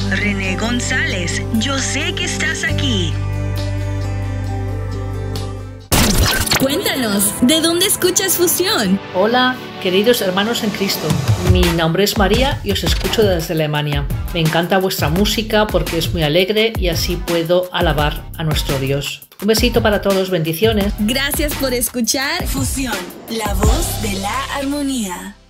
René González, yo sé que estás aquí. Cuéntanos, ¿de dónde escuchas Fusión? Hola, queridos hermanos en Cristo. Mi nombre es María y os escucho desde Alemania. Me encanta vuestra música porque es muy alegre y así puedo alabar a nuestro Dios. Un besito para todos, bendiciones. Gracias por escuchar Fusión, la voz de la armonía.